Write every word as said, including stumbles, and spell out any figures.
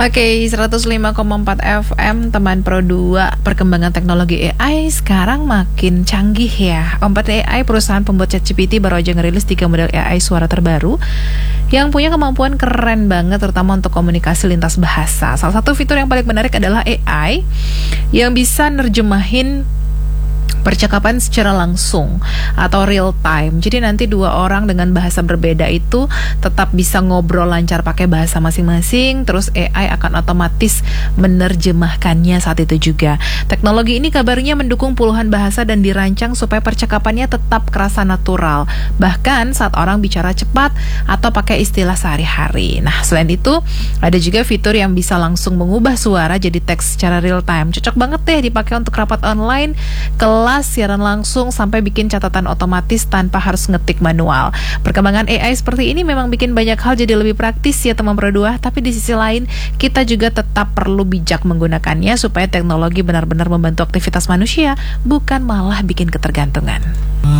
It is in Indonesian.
Oke, seratus lima koma empat F M teman Pro dua. Perkembangan teknologi A I sekarang makin canggih ya. Empat A I, perusahaan pembuat ChatGPT, baru aja ngerilis tiga model A I suara terbaru yang punya kemampuan keren banget, terutama untuk komunikasi lintas bahasa. Salah satu fitur yang paling menarik adalah A I yang bisa nerjemahin percakapan secara langsung atau real time. Jadi nanti dua orang dengan bahasa berbeda itu tetap bisa ngobrol lancar pakai bahasa masing-masing. Terus A I akan otomatis menerjemahkannya saat itu juga. Teknologi ini kabarnya mendukung puluhan bahasa dan dirancang supaya percakapannya tetap kerasa natural, bahkan saat orang bicara cepat atau pakai istilah sehari-hari. Nah, selain itu ada juga fitur yang bisa langsung mengubah suara jadi teks secara real time. Cocok banget deh dipakai untuk rapat online, kelas, siaran langsung, sampai bikin catatan otomatis tanpa harus ngetik manual. Perkembangan A I seperti ini memang bikin banyak hal jadi lebih praktis ya teman Pro dua, tapi di sisi lain kita juga tetap perlu bijak menggunakannya supaya teknologi benar-benar membantu aktivitas manusia, bukan malah bikin ketergantungan.